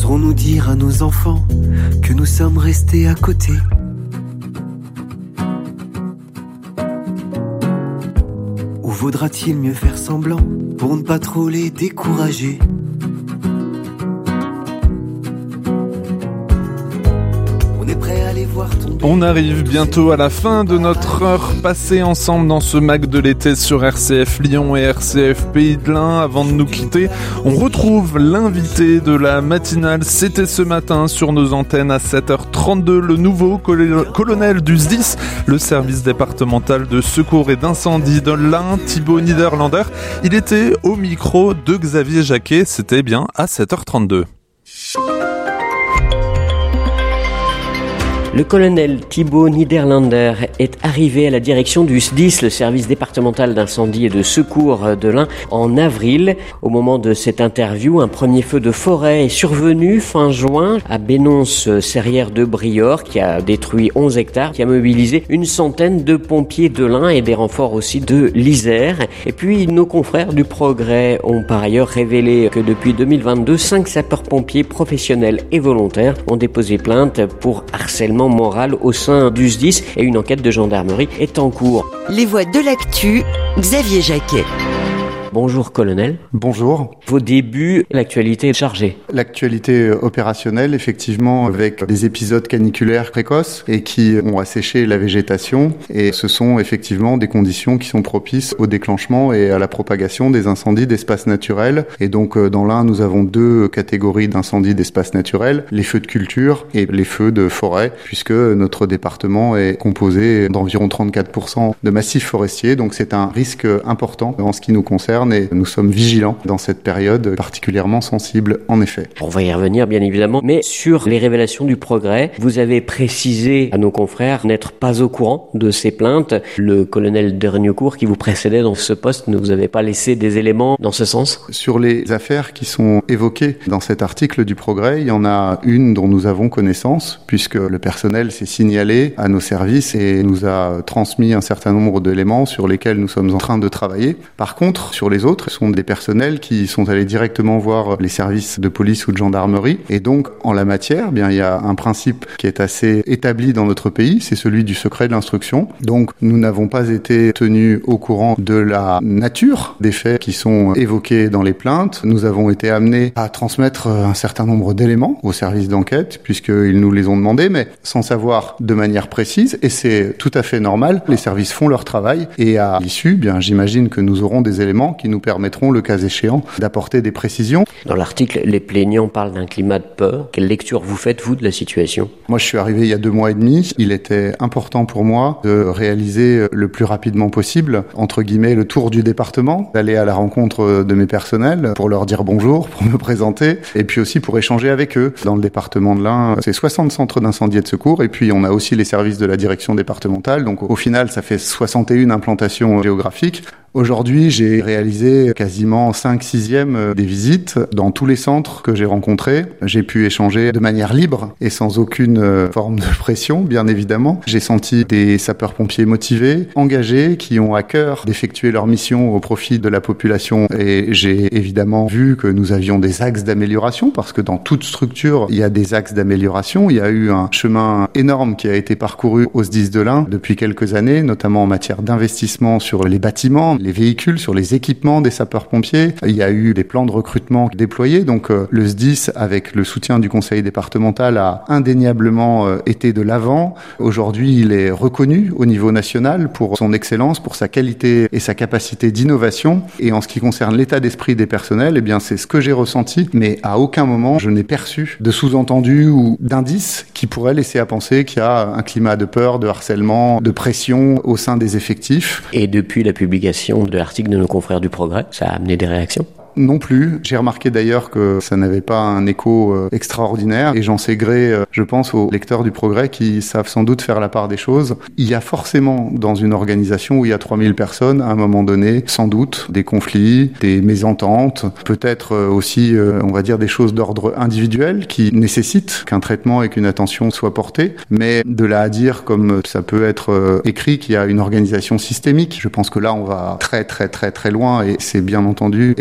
Oserons-nous dire à nos enfants que nous sommes restés à côté? Ou vaudra-t-il mieux faire semblant pour ne pas trop les décourager? On arrive bientôt à la fin de notre heure passée ensemble dans ce MAC de l'été sur RCF Lyon et RCF Pays de l'Ain. Avant de nous quitter, on retrouve l'invité de la matinale. C'était ce matin sur nos antennes à 7h32, le nouveau colonel du SDIS, le service départemental de secours et d'incendie de l'Ain, Thibaut Niederlander. Il était au micro de Xavier Jacquet, c'était bien à 7h32. Le colonel Thibaut Niederlander est arrivé à la direction du SDIS, le service départemental d'incendie et de secours de l'Ain, en avril. Au moment de cette interview, un premier feu de forêt est survenu fin juin à Bénonce-Serrières de Briord, qui a détruit 11 hectares, qui a mobilisé une centaine de pompiers de l'Ain et des renforts aussi de l'Isère. Et puis, nos confrères du Progrès ont par ailleurs révélé que depuis 2022, 5 sapeurs-pompiers professionnels et volontaires ont déposé plainte pour harcèlement moral au sein du SDIS et une enquête de gendarmerie est en cours. Les voix de l'actu, Xavier Jacquet. Bonjour colonel. Bonjour. Vos débuts, l'actualité est chargée. L'actualité opérationnelle, effectivement, avec des épisodes caniculaires précoces et qui ont asséché la végétation. Et ce sont effectivement des conditions qui sont propices au déclenchement et à la propagation des incendies d'espaces naturels. Et donc, dans l'Ain, nous avons 2 catégories d'incendies d'espaces naturels, les feux de culture et les feux de forêt, puisque notre département est composé d'environ 34% de massifs forestiers. Donc, c'est un risque important en ce qui nous concerne. Et nous sommes vigilants dans cette période particulièrement sensible, en effet. On va y revenir, bien évidemment. Mais sur les révélations du Progrès, vous avez précisé à nos confrères n'être pas au courant de ces plaintes. Le colonel Dernieucourt, qui vous précédait dans ce poste, ne vous avait pas laissé des éléments dans ce sens? Sur les affaires qui sont évoquées dans cet article du Progrès, il y en a une dont nous avons connaissance, puisque le personnel s'est signalé à nos services et nous a transmis un certain nombre d'éléments sur lesquels nous sommes en train de travailler. Par contre, sur les autres, ce sont des personnels qui sont allés directement voir les services de police ou de gendarmerie. Et donc, en la matière, bien, il y a un principe qui est assez établi dans notre pays, c'est celui du secret de l'instruction. Donc, nous n'avons pas été tenus au courant de la nature des faits qui sont évoqués dans les plaintes. Nous avons été amenés à transmettre un certain nombre d'éléments aux services d'enquête, puisqu'ils nous les ont demandés, mais sans savoir de manière précise. Et c'est tout à fait normal. Les services font leur travail. Et à l'issue, bien, j'imagine que nous aurons des éléments qui nous permettront, le cas échéant, d'apporter des précisions. Dans l'article, les plaignants parlent d'un climat de peur. Quelle lecture vous faites, vous, de la situation? Moi, je suis arrivé il y a 2 mois et demi. Il était important pour moi de réaliser le plus rapidement possible, entre guillemets, le tour du département, d'aller à la rencontre de mes personnels pour leur dire bonjour, pour me présenter, et puis aussi pour échanger avec eux. Dans le département de l'Ain, c'est 60 centres d'incendie et de secours, et puis on a aussi les services de la direction départementale. Donc au final, ça fait 61 implantations géographiques. Aujourd'hui, j'ai réalisé quasiment 5/6 des visites dans tous les centres que j'ai rencontrés. J'ai pu échanger de manière libre et sans aucune forme de pression, bien évidemment. J'ai senti des sapeurs-pompiers motivés, engagés, qui ont à cœur d'effectuer leur mission au profit de la population. Et j'ai évidemment vu que nous avions des axes d'amélioration, parce que dans toute structure, il y a des axes d'amélioration. Il y a eu un chemin énorme qui a été parcouru au SDIS de l'Ain depuis quelques années, notamment en matière d'investissement sur les bâtiments, les véhicules, sur les équipements des sapeurs-pompiers. Il y a eu des plans de recrutement déployés. Donc le SDIS, avec le soutien du conseil départemental, a indéniablement été de l'avant. Aujourd'hui, il est reconnu au niveau national pour son excellence, pour sa qualité et sa capacité d'innovation. Et en ce qui concerne l'état d'esprit des personnels, eh bien, c'est ce que j'ai ressenti. Mais à aucun moment, je n'ai perçu de sous-entendu ou d'indices qui pourraient laisser à penser qu'il y a un climat de peur, de harcèlement, de pression au sein des effectifs. Et depuis la publication de l'article de nos confrères du Progrès, ça a amené des réactions? Non plus. J'ai remarqué d'ailleurs que ça n'avait pas un écho extraordinaire et j'en sais gré, je pense, aux lecteurs du Progrès qui savent sans doute faire la part des choses. Il y a forcément dans une organisation où il y a 3000 personnes, à un moment donné, sans doute, des conflits, des mésententes, peut-être aussi, on va dire, des choses d'ordre individuel qui nécessitent qu'un traitement et qu'une attention soient portés. Mais de là à dire, comme ça peut être écrit, qu'il y a une organisation systémique, je pense que là, on va très très très très loin et c'est bien entendu excessif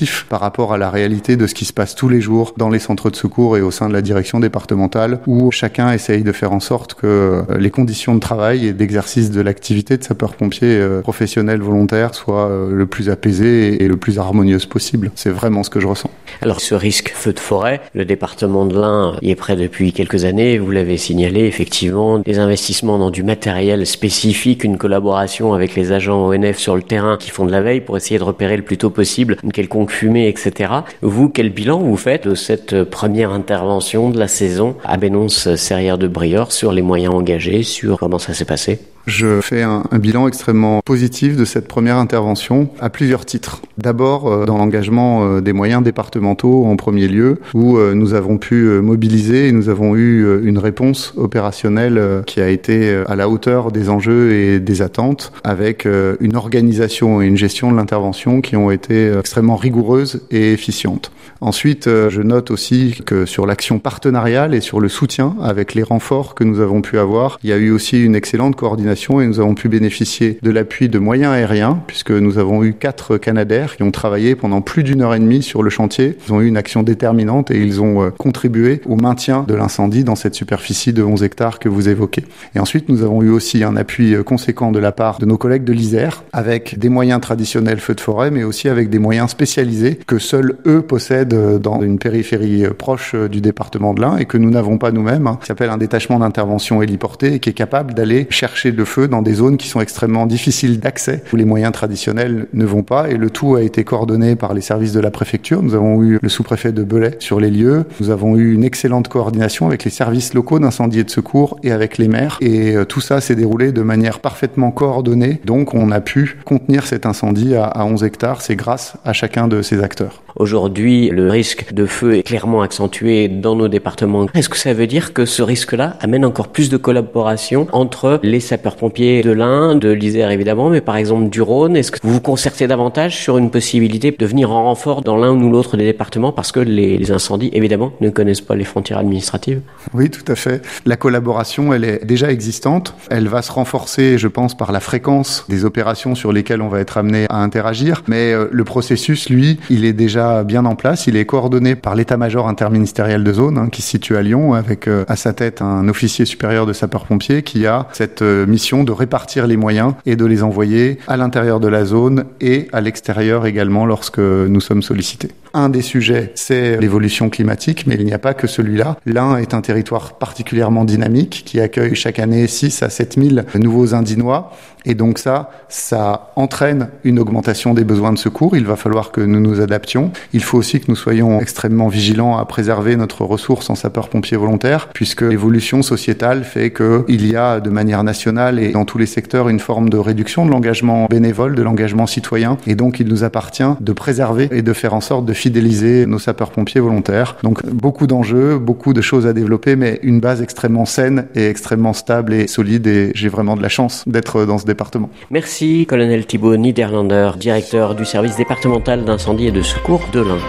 objectif par rapport à la réalité de ce qui se passe tous les jours dans les centres de secours et au sein de la direction départementale, où chacun essaye de faire en sorte que les conditions de travail et d'exercice de l'activité de sapeur-pompier professionnel volontaire soient le plus apaisées et le plus harmonieuses possible. C'est vraiment ce que je ressens. Alors ce risque feu de forêt, le département de l'Ain y est prêt depuis quelques années, vous l'avez signalé, effectivement, des investissements dans du matériel spécifique, une collaboration avec les agents ONF sur le terrain qui font de la veille pour essayer de repérer le plus tôt possible une quelconque fumée, etc. Vous, quel bilan vous faites de cette première intervention de la saison à Bénonce-Serrières-de-Briord sur les moyens engagés, sur comment ça s'est passé ? Je fais un bilan extrêmement positif de cette première intervention à plusieurs titres. D'abord, dans l'engagement des moyens départementaux en premier lieu, où nous avons pu mobiliser et nous avons eu une réponse opérationnelle qui a été à la hauteur des enjeux et des attentes, avec une organisation et une gestion de l'intervention qui ont été extrêmement rigoureuses et efficientes. Ensuite, je note aussi que sur l'action partenariale et sur le soutien avec les renforts que nous avons pu avoir, il y a eu aussi une excellente coordination et nous avons pu bénéficier de l'appui de moyens aériens puisque nous avons eu 4 Canadair qui ont travaillé pendant plus d'1 heure et demie sur le chantier. Ils ont eu une action déterminante et ils ont contribué au maintien de l'incendie dans cette superficie de 11 hectares que vous évoquez. Et ensuite, nous avons eu aussi un appui conséquent de la part de nos collègues de l'Isère avec des moyens traditionnels feux de forêt mais aussi avec des moyens spécialisés que seuls eux possèdent dans une périphérie proche du département de l'Ain et que nous n'avons pas nous-mêmes, qui s'appelle un détachement d'intervention héliporté et qui est capable d'aller chercher le feu dans des zones qui sont extrêmement difficiles d'accès, où les moyens traditionnels ne vont pas, et le tout a été coordonné par les services de la préfecture. Nous avons eu le sous-préfet de Belay sur les lieux, nous avons eu une excellente coordination avec les services locaux d'incendie et de secours et avec les maires, et tout ça s'est déroulé de manière parfaitement coordonnée, donc on a pu contenir cet incendie à 11 hectares, c'est grâce à chacun de ces acteurs. Aujourd'hui, le risque de feu est clairement accentué dans nos départements. Est-ce que ça veut dire que ce risque-là amène encore plus de collaboration entre les sapeurs-pompiers de l'Ain, de l'Isère évidemment, mais par exemple du Rhône? Est-ce que vous vous concertez davantage sur une possibilité de venir en renfort dans l'un ou l'autre des départements parce que les incendies, évidemment, ne connaissent pas les frontières administratives? Oui, tout à fait. La collaboration, elle est déjà existante. Elle va se renforcer, je pense, par la fréquence des opérations sur lesquelles on va être amené à interagir. Mais le processus, lui, il est déjà bien en place. Il est coordonné par l'état-major interministériel de zone, qui se situe à Lyon, avec à sa tête un officier supérieur de sapeurs-pompiers qui a cette mission de répartir les moyens et de les envoyer à l'intérieur de la zone et à l'extérieur également lorsque nous sommes sollicités. Un des sujets, c'est l'évolution climatique, mais il n'y a pas que celui-là. L'Ain est un territoire particulièrement dynamique qui accueille chaque année 6 à 7 000 nouveaux Indinois. Et donc ça entraîne une augmentation des besoins de secours. Il va falloir que nous nous adaptions. Il faut aussi que nous soyons extrêmement vigilants à préserver notre ressource en sapeurs-pompiers volontaires, puisque l'évolution sociétale fait qu'il y a de manière nationale et dans tous les secteurs une forme de réduction de l'engagement bénévole, de l'engagement citoyen. Et donc il nous appartient de préserver et de faire en sorte de fidéliser nos sapeurs-pompiers volontaires. Donc beaucoup d'enjeux, beaucoup de choses à développer, mais une base extrêmement saine et extrêmement stable et solide. Et j'ai vraiment de la chance d'être dans ce département. Merci, colonel Thibaut Niederlander, directeur du service départemental d'incendie et de secours de l'Ain.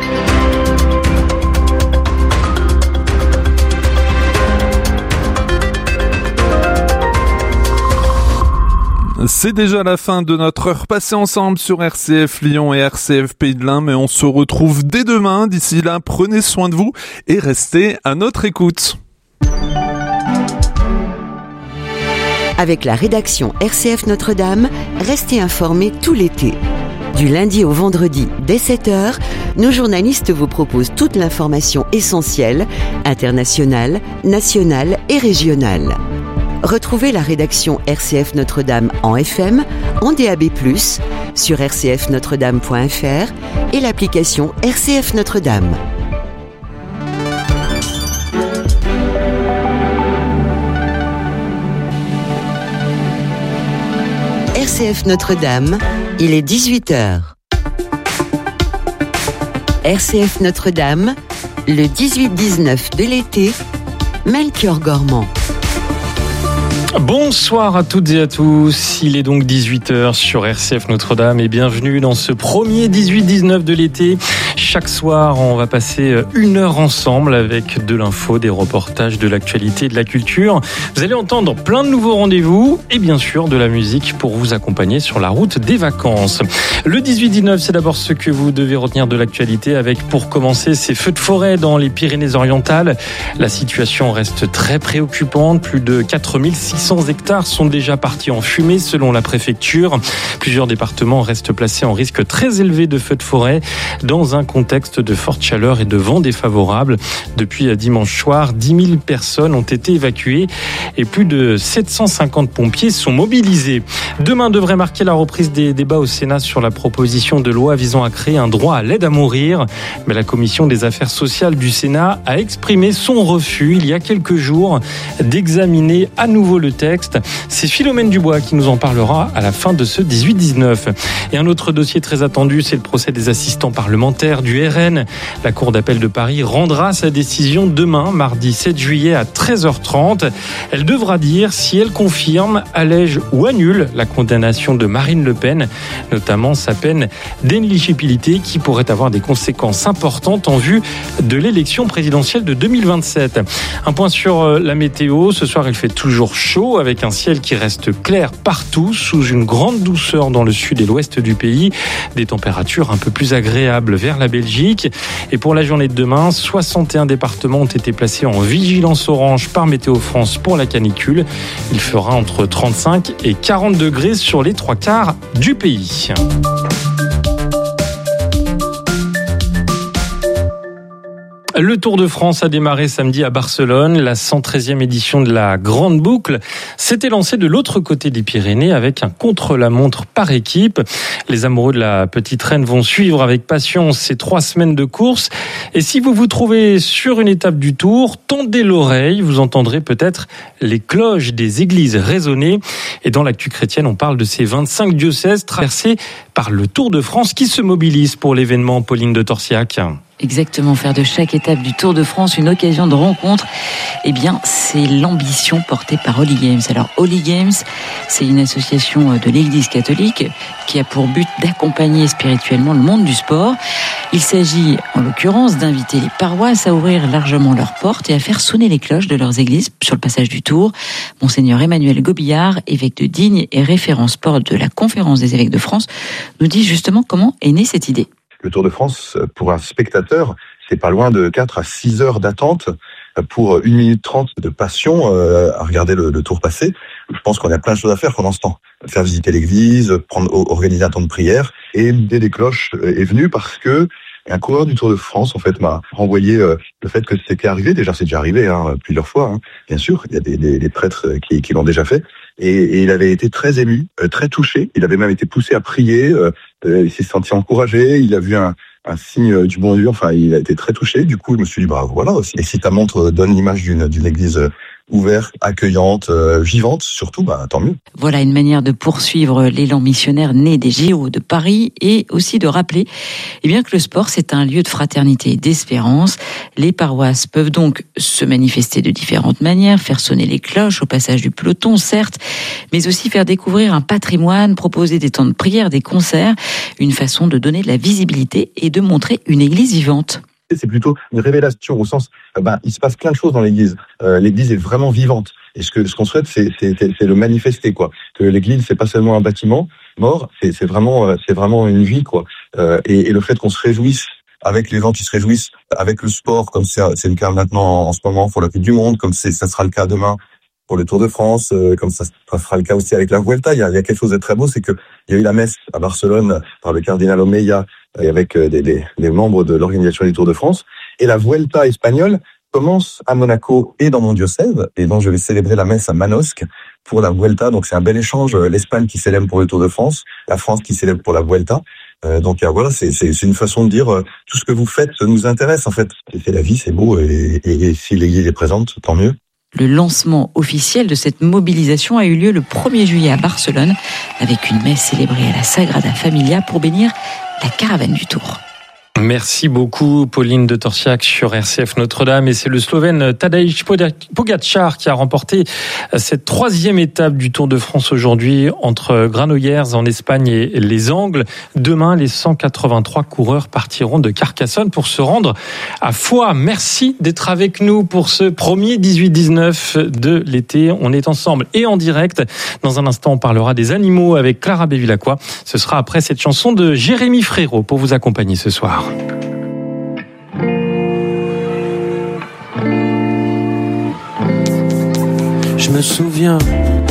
C'est déjà la fin de notre heure passée ensemble sur RCF Lyon et RCF Pays de l'Ain, mais on se retrouve dès demain. D'ici là, prenez soin de vous et restez à notre écoute. Avec la rédaction RCF Notre-Dame, restez informés tout l'été. Du lundi au vendredi, dès 7h, nos journalistes vous proposent toute l'information essentielle, internationale, nationale et régionale. Retrouvez la rédaction RCF Notre-Dame en FM, en DAB+, sur rcfnotredame.fr et l'application RCF Notre-Dame. RCF Notre-Dame, il est 18h. RCF Notre-Dame, le 18-19 de l'été, Melchior Gormand. Bonsoir à toutes et à tous, il est donc 18h sur RCF Notre-Dame et bienvenue dans ce premier 18-19 de l'été chaque soir, on va passer 1 heure ensemble avec de l'info, des reportages, de l'actualité, de la culture. Vous allez entendre plein de nouveaux rendez-vous et bien sûr de la musique pour vous accompagner sur la route des vacances. Le 18-19, c'est d'abord ce que vous devez retenir de l'actualité avec, pour commencer, ces feux de forêt dans les Pyrénées-Orientales. La situation reste très préoccupante. Plus de 4600 hectares sont déjà partis en fumée selon la préfecture. Plusieurs départements restent placés en risque très élevé de feux de forêt dans un contexte de forte chaleur et de vent défavorable. Depuis dimanche soir, 10 000 personnes ont été évacuées et plus de 750 pompiers sont mobilisés. Demain devrait marquer la reprise des débats au Sénat sur la proposition de loi visant à créer un droit à l'aide à mourir. Mais la commission des affaires sociales du Sénat a exprimé son refus il y a quelques jours d'examiner à nouveau le texte. C'est Philomène Dubois qui nous en parlera à la fin de ce 18-19. Et un autre dossier très attendu, c'est le procès des assistants parlementaires du RN. La Cour d'appel de Paris rendra sa décision demain, mardi 7 juillet à 13h30. Elle devra dire si elle confirme, allège ou annule la condamnation de Marine Le Pen, notamment sa peine d'inéligibilité qui pourrait avoir des conséquences importantes en vue de l'élection présidentielle de 2027. Un point sur la météo. Ce soir, il fait toujours chaud avec un ciel qui reste clair partout, sous une grande douceur dans le sud et l'ouest du pays. Des températures un peu plus agréables vers la Belgique. Et pour la journée de demain, 61 départements ont été placés en vigilance orange par Météo France pour la canicule. Il fera entre 35 et 40 degrés sur les 3/4 du pays. Le Tour de France a démarré samedi à Barcelone. La 113e édition de la Grande Boucle s'était lancée de l'autre côté des Pyrénées avec un contre-la-montre par équipe. Les amoureux de la petite reine vont suivre avec patience ces 3 semaines de course. Et si vous vous trouvez sur une étape du Tour, tendez l'oreille, vous entendrez peut-être les cloches des églises résonner. Et dans l'actu chrétienne, on parle de ces 25 diocèses traversés par le Tour de France qui se mobilisent pour l'événement. Pauline de Torsiac. Exactement, faire de chaque étape du Tour de France une occasion de rencontre, eh bien, c'est l'ambition portée par Holy Games. Alors, Holy Games, c'est une association de l'Église catholique qui a pour but d'accompagner spirituellement le monde du sport. Il s'agit, en l'occurrence, d'inviter les paroisses à ouvrir largement leurs portes et à faire sonner les cloches de leurs églises sur le passage du Tour. Monseigneur Emmanuel Gobillard, évêque de Digne et référent sport de la Conférence des évêques de France, nous dit justement comment est née cette idée. Le Tour de France, pour un spectateur, c'est pas loin de 4 à 6 heures d'attente pour 1 minute 30 de passion à regarder le Tour passer. Je pense qu'on a plein de choses à faire pendant ce temps. Faire visiter l'église, organiser un temps de prière. Et l'idée des cloches est venue parce que un coureur du Tour de France, en fait, m'a renvoyé le fait que c'était arrivé. Déjà, c'est déjà arrivé plusieurs fois, bien sûr. Il y a des prêtres qui l'ont déjà fait. Et il avait été très ému, très touché. Il avait même été poussé à prier. Il s'est senti encouragé. Il a vu un signe du bon Dieu. Enfin, il a été très touché. Du coup, je me suis dit, voilà aussi. Et si ta montre donne l'image d'une église ouverte, accueillante, vivante, surtout, tant mieux. Voilà une manière de poursuivre l'élan missionnaire né des JO de Paris et aussi de rappeler que le sport, c'est un lieu de fraternité et d'espérance. Les paroisses peuvent donc se manifester de différentes manières, faire sonner les cloches au passage du peloton, certes, mais aussi faire découvrir un patrimoine, proposer des temps de prière, des concerts, une façon de donner de la visibilité et de montrer une église vivante. C'est plutôt une révélation au sens, il se passe plein de choses dans l'église. L'église est vraiment vivante. Et ce qu'on souhaite, c'est le manifester, quoi. Que l'église, c'est pas seulement un bâtiment mort, c'est vraiment une vie, quoi. Et le fait qu'on se réjouisse avec les gens qui se réjouissent, avec le sport, comme c'est le cas maintenant en ce moment pour la Coupe du Monde, comme ça sera le cas demain pour le Tour de France, comme ça sera le cas aussi avec la Vuelta. Il y a quelque chose de très beau, c'est que il y a eu la messe à Barcelone par le cardinal Omeya et avec des membres de l'organisation du Tour de France. Et la Vuelta espagnole commence à Monaco et dans mon diocèse. Et donc, je vais célébrer la messe à Manosque pour la Vuelta. Donc, c'est un bel échange. L'Espagne qui célèbre pour le Tour de France, la France qui célèbre pour la Vuelta. Donc, voilà, c'est une façon de dire tout ce que vous faites nous intéresse, en fait. C'est la vie, c'est beau. Et si l'Église est présente, tant mieux. Le lancement officiel de cette mobilisation a eu lieu le 1er juillet à Barcelone avec une messe célébrée à la Sagrada Familia pour bénir la caravane du Tour. Merci beaucoup Pauline de Torsiac sur RCF Notre-Dame, et c'est le Slovène Tadej Pogačar qui a remporté cette 3e étape du Tour de France aujourd'hui entre Granollers en Espagne et les Angles. Demain, les 183 coureurs partiront de Carcassonne pour se rendre à Foix. Merci d'être avec nous pour ce premier 18-19 de l'été. On est ensemble et en direct. Dans un instant, on parlera des animaux avec Clara Bevilacqua. Ce sera après cette chanson de Jérémy Frérot pour vous accompagner ce soir. Je me souviens